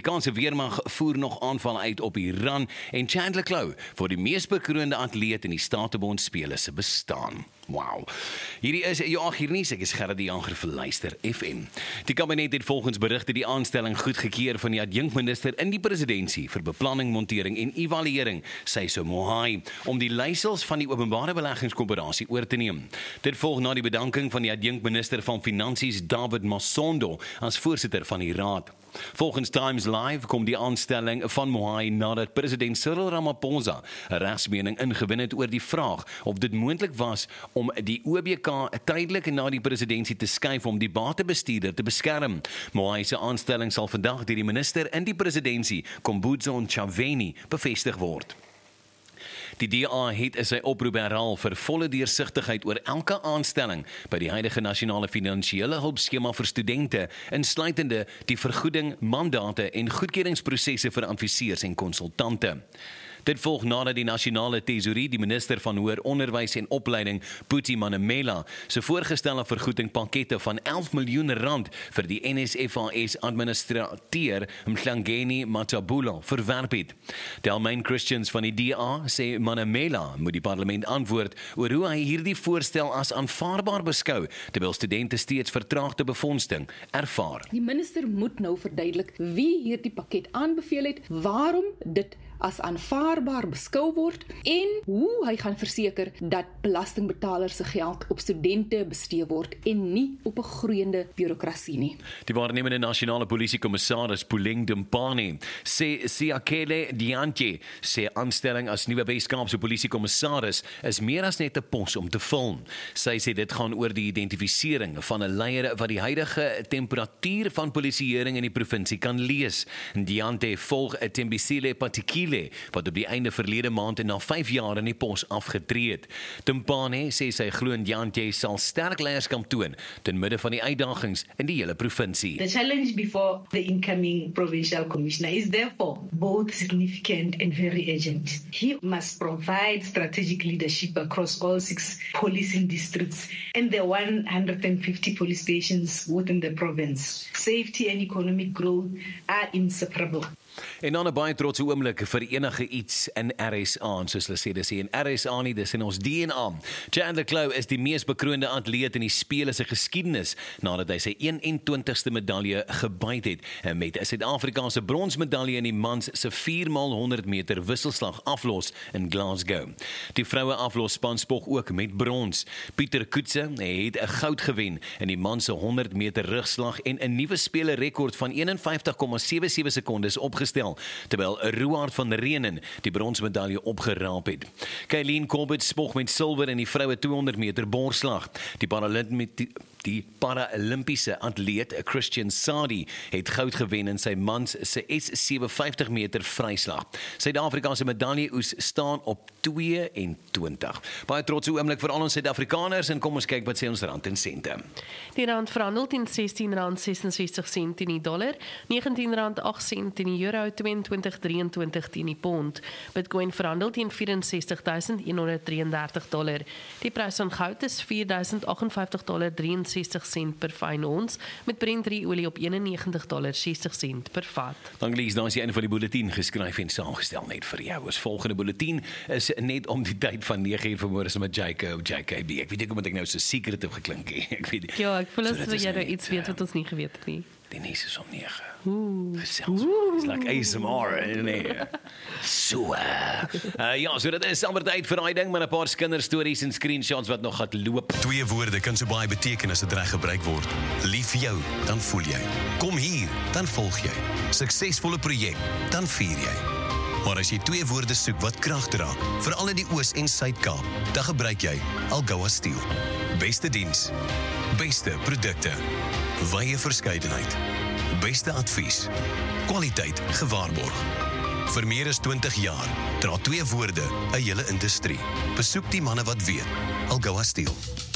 Amerikaanse weermag voer nog aanval uit op Iran en Chandler Clough vir die mees bekroonde atleet in die Statebond spele se bestaan. Wow. Hierdie is Joachim Nuus, ek is Gerard die Jager vir Luister FM. Die kabinet het volgens berigte die aanstelling goedgekeur van die adjunkminister in die presidentskap vir beplanning, montering en evaluering, Seiso Moai, om die leiersels van die openbare beleggingskoöperasie oor te neem. Dit volg na die bedanking van die adjunkminister van Finansies David Masondo as voorsitter van die raad. Volgens Times Live kom die aanstelling van Moai nadat president Cyril Ramaphosa 'n regsmening ingewin het oor die vraag of dit moontlik was om die OBK tydelik na die presidentskap te skuif om die batebestuurder te beskerm. Moai se aanstelling sal vandag deur die minister in die presidentskap, Khumbudzo Ntshavheni, bevestig word. Die DA het in sy oproep herhaal vir volle deursigtigheid oor elke aanstelling by die huidige nasionale finansiële hulpskema vir studente, insluitende die vergoeding, mandate en goedkeuringsprosesse vir adviseurs en konsultante. Dit volg nadat die nasionale tesourie, die minister van Hoër Onderwys en Opleiding, Phuthi Manemela, se voorgestelde vergoedingpakkette van R11 miljoen vir die NSFAS administrateur Mhlangeni Matabula verwerp het. Die Almain Christians van die DA sê Manemela moet die parlement antwoord oor hoe hy hierdie voorstel as aanvaarbaar beskou, terwyl studente steeds vertraagde befondsing ervaar. Die minister moet nou verduidelik wie hierdie pakket aanbeveel het, waarom dit as aanvaarbaar beskou word en hoe hy gaan verseker dat belastingbetalers se geld op studente bestee word en nie op 'n groeiende bureaukrasie nie. Die waarnemende nasionale polisiekommissaris Puleng Dimpane sê Siakele Diantje sê aanstelling as nuwe Weskaapse polisiekommissaris is meer as net 'n pos om te vul. Sy sê dit gaan oor die identifisering van 'n leier wat die huidige temperatuur van polisieering in die provinsie kan lees. Diantje volg 'n Tembisile Patikile wat op die einde verlede maand en na 5 jaar in die pos afgetree het. Timpane sê sy glo Diantje sal sterk leierskap toon ten midde van die uitdagings in die hele provinsie. The challenge before the incoming provincial commissioner is therefore both significant and very urgent. He must provide strategic leadership across all 6 policing districts and the 150 police stations within the province. Safety and economic growth are inseparable. En dan 'n baie trotse oomblik vir enige iets in RSA, soos hulle sê, dis in RSA nie, dis in ons DNA. Chandler Clough is die mees bekroonde atleet in die spele se geskiedenis, nadat hy sy 21ste medalje gebyt het, en met 'n Suid-Afrikaanse bronsmedalje in die mans se 4x100 meter wisselslag aflos in Glasgow. Die vroue aflosspan spog ook met brons. Pieter Koetse het 'n goud gewen in die mans se 100 meter rugslag en 'n nuwe spele rekord van 51,77 sekondes opgestel, terwyl Ruard van Reenen die bronsmedalje opgeraap het. Kylene Corbett spog met silwer in die vroue 200 meter borsslag. Die Paralympiese atleet Christian Sadi het goud gewen in sy mans se S57 meter vryslag. Suid-Afrika se medaljeoes staan op 22. Baie trotse oomblik vir al ons Suid-Afrikaners en kom ons kyk wat sê ons rand en sente. Die rand verhandel teen R16.66 teen die dollar, R19.08 teen die euro, 22.23 teen die pond. Bitcoin verhandel teen $64,133. Die prys van goud is $4,058.63 per fyn ons, met Brent olie op $91.60 per vat. Anglies, daar is die einde van die bulletin geskryf en saamgestel net vir jou. Ons volgende bulletin is net om die tyd van 9:00 vanmôre met JKB. Ek weet nie hoe ek nou so secretive geklink het. Ek weet. Ja, ek voel asof jy nou iets weet wat ons nie geweet het nie. Die nuus is om 9. It's like ASMR, nee. So, ja, so dit is amper tyd vir daai ding met 'n paar kinderstories en screenshots wat nog gaan loop. 2 woorde kan so baie beteken as dit reg gebruik word. Lief vir jou, dan voel jy. Kom hier, dan volg jy. Suksesvolle projek, dan vier jy. Maar as jy 2 woorde soek wat krag dra, veral in die Oos- en Suid-Kaap, dan gebruik jy Algoa Steel. Beste diens, beste produkte, wye verskeidenheid, beste advies, kwaliteit gewaarborg. Vir meer as 20 jaar dra 2 woorde 'n hele industrie. Besoek die manne wat weet. Algoa Steel.